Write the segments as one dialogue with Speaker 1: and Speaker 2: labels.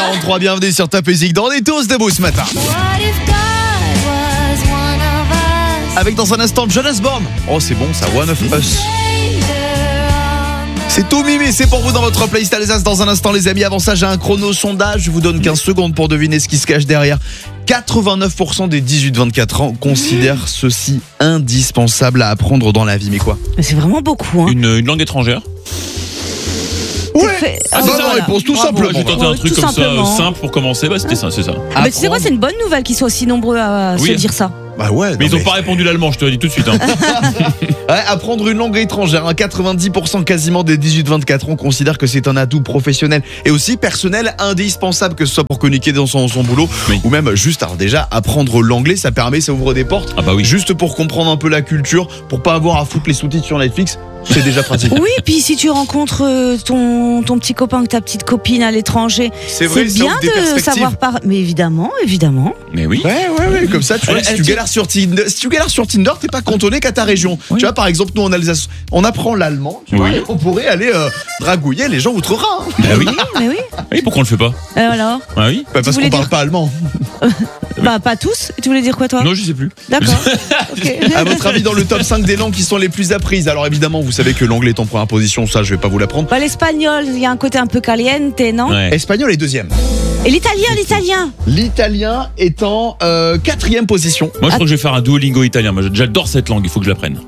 Speaker 1: 8h43, bienvenue sur Top Music. Dans les tous debout ce matin. Avec dans un instant Jonas Born. Oh c'est bon ça, One of Us. C'est tout mimé, c'est pour vous dans votre playlist Alsace dans un instant les amis. Avant ça j'ai un chrono sondage, je vous donne 15 secondes pour deviner ce qui se cache derrière. 89% des 18-24 ans considèrent ceci indispensable à apprendre dans la vie. Mais quoi ?
Speaker 2: C'est vraiment beaucoup. Hein.
Speaker 3: Une langue étrangère.
Speaker 1: Ouais. Bonne réponse, tout simplement.
Speaker 3: J'ai tenté un truc
Speaker 2: tout
Speaker 3: comme
Speaker 2: simplement.
Speaker 3: ça, simple pour commencer. Bah c'était ça, c'est ça.
Speaker 2: Mais tu sais quoi, c'est une bonne nouvelle qu'ils soient aussi nombreux à se dire ça.
Speaker 1: Bah ouais.
Speaker 3: Mais ils ont pas répondu l'allemand, je te le dis tout de suite. Hein.
Speaker 1: Ouais, apprendre une langue étrangère, 90% quasiment des 18-24 ans considèrent que c'est un atout professionnel et aussi personnel indispensable, que ce soit pour communiquer dans son boulot ou même juste, alors déjà, apprendre l'anglais, ça ouvre des portes.
Speaker 3: Ah bah oui.
Speaker 1: Juste pour comprendre un peu la culture, pour pas avoir à foutre les sous-titres sur Netflix, c'est déjà pratique.
Speaker 2: Oui, puis si tu rencontres ton petit copain ou ta petite copine à l'étranger,
Speaker 1: c'est vrai,
Speaker 2: c'est bien
Speaker 1: ça ouvre des
Speaker 2: de
Speaker 1: perspectives.
Speaker 2: savoir parler. Mais évidemment.
Speaker 3: Mais oui.
Speaker 1: Ouais, comme ça, tu vois, si tu galères sur Tinder, t'es pas cantonné qu'à ta région.
Speaker 3: Oui.
Speaker 1: Tu vois, par exemple, nous en Alsace, on apprend l'allemand, tu vois,
Speaker 3: Oui.
Speaker 1: et on pourrait aller dragouiller les gens outre-Rhin.
Speaker 3: Bah oui.
Speaker 2: Mais oui.
Speaker 3: Oui, pourquoi on le fait pas?
Speaker 2: Alors
Speaker 3: Ah oui.
Speaker 1: Bah, parce
Speaker 2: voulais
Speaker 1: qu'on parle
Speaker 2: dire-
Speaker 1: pas allemand.
Speaker 2: Bah, pas tous. Tu voulais dire quoi, toi?
Speaker 3: Non, je sais plus.
Speaker 2: D'accord. Ok.
Speaker 1: À votre avis, dans le top 5 des langues qui sont les plus apprises, alors évidemment, vous savez que l'anglais est en première position, ça je vais pas vous l'apprendre.
Speaker 2: Bah, l'espagnol, il y a un côté un peu caliente, non?
Speaker 3: Ouais.
Speaker 1: Espagnol est deuxième.
Speaker 2: Et l'italien.
Speaker 1: L'italien est en quatrième position.
Speaker 3: Moi, je crois que je vais faire un Duolingo italien. Moi, j'adore cette langue. Il faut que je l'apprenne.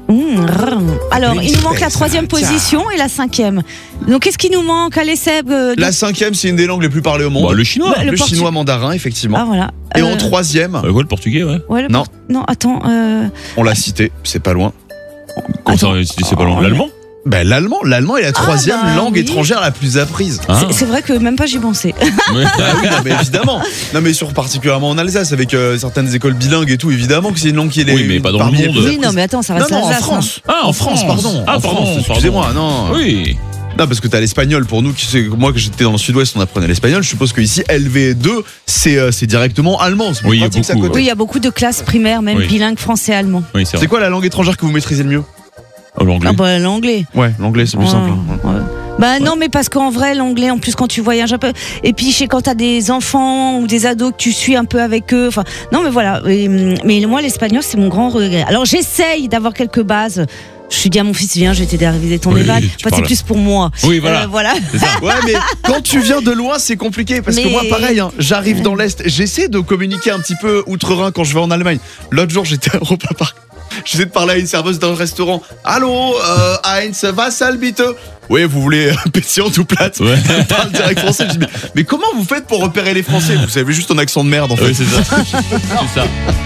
Speaker 2: Alors,
Speaker 1: Mais
Speaker 2: il nous manque la
Speaker 1: ça,
Speaker 2: troisième
Speaker 1: tiens.
Speaker 2: position et la cinquième. Donc, qu'est-ce qui nous manque? Allez, Seb.
Speaker 1: La cinquième, c'est une des langues les plus parlées au monde.
Speaker 3: Bah, le chinois.
Speaker 2: Ouais,
Speaker 1: le
Speaker 2: le
Speaker 1: chinois mandarin, effectivement.
Speaker 2: Ah, voilà.
Speaker 1: Et en troisième,
Speaker 3: Ouais, le portugais, ouais.
Speaker 2: Ouais,
Speaker 1: Non.
Speaker 2: Non, attends.
Speaker 1: on l'a cité, c'est pas loin.
Speaker 3: Comment ça,
Speaker 2: Attends.
Speaker 3: c'est pas long. L'allemand?
Speaker 1: Ben, l'allemand est la troisième
Speaker 2: bah
Speaker 1: langue
Speaker 2: oui.
Speaker 1: étrangère la plus apprise.
Speaker 3: Ah.
Speaker 2: C'est vrai que même pas j'y pensais.
Speaker 3: Ouais.
Speaker 1: Ah oui, non, mais évidemment. Non, mais particulièrement en Alsace, avec certaines écoles bilingues et tout, évidemment que c'est une langue qui est
Speaker 3: Oui, mais pas dans le
Speaker 1: parmi les
Speaker 3: monde.
Speaker 1: plus
Speaker 2: Oui, non,
Speaker 1: apprises.
Speaker 2: mais attends, ça
Speaker 1: Non,
Speaker 2: reste
Speaker 1: non, en
Speaker 2: l'Alsace,
Speaker 1: France.
Speaker 3: Ah, en France,
Speaker 1: pardon.
Speaker 3: Ah,
Speaker 1: en
Speaker 3: pardon,
Speaker 1: France, excusez-moi,
Speaker 3: pardon.
Speaker 1: non.
Speaker 3: Oui.
Speaker 1: Non, parce que t'as l'espagnol pour nous, moi que j'étais dans le sud-ouest, on apprenait l'espagnol. Je suppose que ici LV2, c'est directement allemand. C'est plus
Speaker 3: Oui, il y a
Speaker 1: pratique, c'est à
Speaker 3: beaucoup,
Speaker 1: côté.
Speaker 2: Oui, il y a beaucoup de classes primaires, même
Speaker 3: Oui.
Speaker 2: bilingues français-allemand.
Speaker 3: Oui, c'est
Speaker 1: C'est
Speaker 3: vrai.
Speaker 1: quoi la langue étrangère que vous maîtrisez le mieux?
Speaker 3: Oh, l'anglais.
Speaker 2: Ah bah l'anglais.
Speaker 1: Ouais, l'anglais c'est plus
Speaker 2: Ouais,
Speaker 1: simple.
Speaker 2: ouais. Bah non, mais parce qu'en vrai, l'anglais, en plus quand tu voyages un peu, et puis je sais quand t'as des enfants ou des ados que tu suis un peu avec eux, enfin, non mais voilà. Mais moi, l'espagnol, c'est mon grand regret. Alors j'essaye d'avoir quelques bases. Je dis à mon fils, viens, je vais t'aider à réviser ton
Speaker 3: Oui,
Speaker 2: éval.
Speaker 3: tu
Speaker 2: Enfin, c'est
Speaker 3: parles.
Speaker 2: plus pour moi.
Speaker 3: Oui, voilà.
Speaker 2: Voilà.
Speaker 3: C'est ça.
Speaker 1: Ouais, mais quand tu viens de loin, c'est compliqué. Parce que
Speaker 2: Mais-
Speaker 1: moi, pareil, hein, j'arrive dans l'Est. J'essaie de communiquer un petit peu outre-Rhin quand je vais en Allemagne. L'autre jour, j'étais à Europa Park. J'essaie de parler à une serveuse d'un restaurant. Allô, Heinz, was bitte? Oui, vous voulez pétillante ou plate?
Speaker 3: Ouais.
Speaker 1: Elle parle direct français. Je dis, mais comment vous faites pour repérer les Français? Vous avez juste un accent de merde, en fait.
Speaker 3: Oui, c'est ça. C'est ça.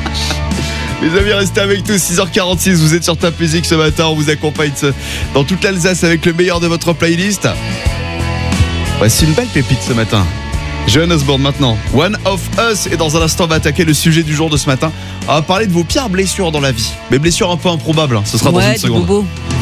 Speaker 1: Les amis, restez avec nous, 6h46, vous êtes sur Top Music ce matin, on vous accompagne dans toute l'Alsace avec le meilleur de votre playlist. Voici une belle pépite ce matin. Jonas Born maintenant, One of Us, et dans un instant on va attaquer le sujet du jour de ce matin. On va parler de vos pires blessures dans la vie, mais blessures un peu improbables, hein. Ce sera dans
Speaker 2: Ouais,
Speaker 1: une
Speaker 2: du
Speaker 1: seconde.
Speaker 2: bobo.